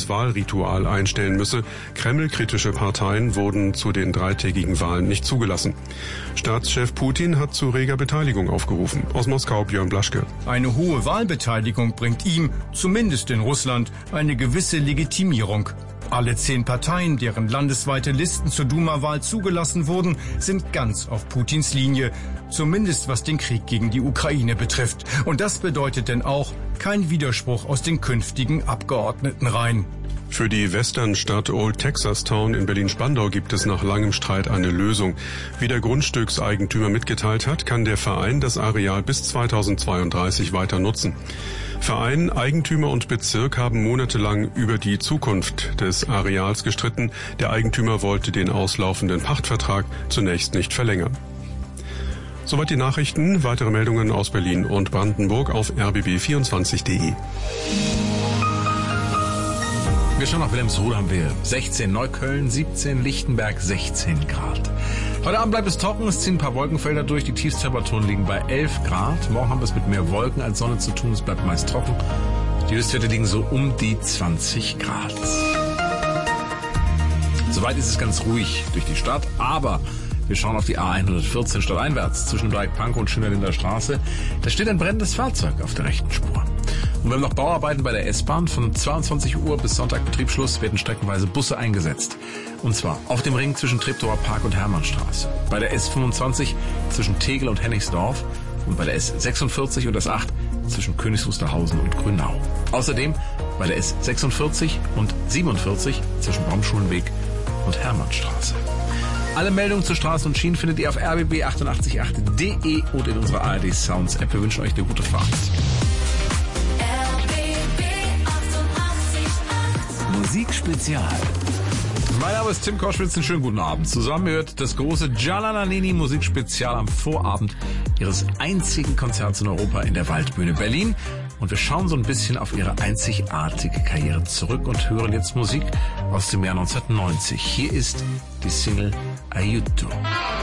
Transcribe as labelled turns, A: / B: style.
A: das Wahlritual einstellen müsse. Kreml-kritische Parteien wurden zu den dreitägigen Wahlen nicht zugelassen. Staatschef Putin hat zu reger Beteiligung aufgerufen. Aus Moskau Björn Blaschke.
B: Eine hohe Wahlbeteiligung bringt ihm, zumindest in Russland, eine gewisse Legitimierung. Alle 10 Parteien, deren landesweite Listen zur Duma-Wahl zugelassen wurden, sind ganz auf Putins Linie. Zumindest was den Krieg gegen die Ukraine betrifft. Und das bedeutet denn auch kein Widerspruch aus den künftigen Abgeordnetenreihen.
A: Für die Westernstadt Old Texas Town in Berlin-Spandau gibt es nach langem Streit eine Lösung. Wie der Grundstückseigentümer mitgeteilt hat, kann der Verein das Areal bis 2032 weiter nutzen. Verein, Eigentümer und Bezirk haben monatelang über die Zukunft des Areals gestritten. Der Eigentümer wollte den auslaufenden Pachtvertrag zunächst nicht verlängern. Soweit die Nachrichten. Weitere Meldungen aus Berlin und Brandenburg auf rbb24.de.
C: Wir schauen nach Wilhelmsruhe, haben wir 16, Neukölln 17, Lichtenberg 16 Grad. Heute Abend bleibt es trocken, es ziehen ein paar Wolkenfelder durch, die Tiefstemperaturen liegen bei 11 Grad. Morgen haben wir es mit mehr Wolken als Sonne zu tun, es bleibt meist trocken. Die Höchstwerte liegen so um die 20 Grad. Soweit ist es ganz ruhig durch die Stadt, aber wir schauen auf die A114 stadteinwärts zwischen Dreieck-Pankow und Schönerlinder Straße. Da steht ein brennendes Fahrzeug auf der rechten Spur. Und wir haben noch Bauarbeiten bei der S-Bahn. Von 22 Uhr bis Sonntag Betriebsschluss werden streckenweise Busse eingesetzt. Und zwar auf dem Ring zwischen Treptower Park und Hermannstraße. Bei der S25 zwischen Tegel und Hennigsdorf. Und bei der S46 und S8 zwischen Königs Wusterhausen und Grünau. Außerdem bei der S46 und 47 zwischen Baumschulenweg und Hermannstraße. Alle Meldungen zu Straßen und Schienen findet ihr auf rbb888.de und in unserer ARD Sounds App. Wir wünschen euch eine gute Fahrt.
D: Musikspezial.
C: Mein Name ist Tim Koschwitz, einen schönen guten Abend. Zusammen hört das große Gianna Musikspektial am Vorabend ihres einzigen Konzerts in Europa in der Waldbühne Berlin. Und wir schauen so ein bisschen auf ihre einzigartige Karriere zurück und hören jetzt Musik aus dem Jahr 1990. Hier ist die Single Aiuto.